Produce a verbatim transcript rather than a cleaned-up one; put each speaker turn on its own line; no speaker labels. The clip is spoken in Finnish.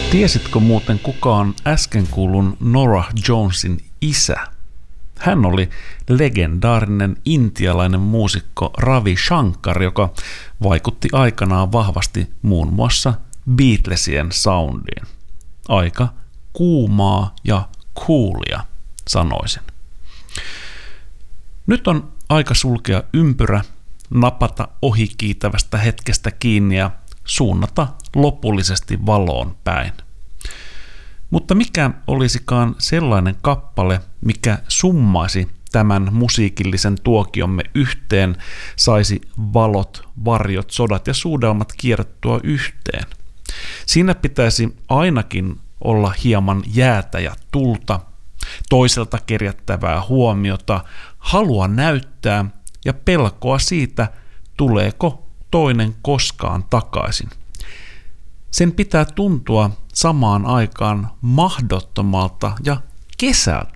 Tiesitkö muuten kuka on äsken kuulun Norah Jonesin isä? Hän oli legendaarinen intialainen muusikko Ravi Shankar, joka vaikutti aikanaan vahvasti muun muassa Beatlesien soundiin. Aika kuumaa ja coolia, sanoisin. Nyt on aika sulkea ympyrä, napata ohikiitävästä hetkestä kiinni ja suunnata lopullisesti valoon päin. Mutta mikä olisikaan sellainen kappale, mikä summaisi tämän musiikillisen tuokiomme yhteen, saisi valot, varjot, sodat ja suudelmat kierrettyä yhteen. Siinä pitäisi ainakin olla hieman jäätä ja tulta, toiselta kerjättävää huomiota, halua näyttää ja pelkoa siitä, tuleeko toinen koskaan takaisin. Sen pitää tuntua samaan aikaan mahdottomalta ja kesältä.